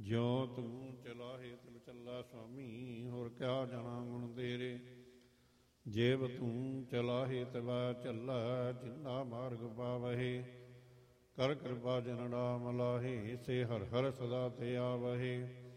ਜਿਉ ਤੂੰ ਚਲਾਹੇ ਤਿਲ ਚੱਲਾ ਸੁਆਮੀ, ਹੋਰ ਕਿਆ ਜਾਣਾ ਗੁਣ ਤੇਰੇ। ਜੇਬ ਤੂੰ ਚਲਾਹੇ ਤਿਵਾ ਚੱਲਾ, ਜਿੰਨਾ ਮਾਰਗ ਪਾਵਹੇ। ਕਰ ਕਿਰਪਾ ਜਨ ਨਾਮ ਲਾਹੇ, ਸੇ ਹਰ ਹਰ ਸਦਾ ਤੇ ਆਵਹੇ।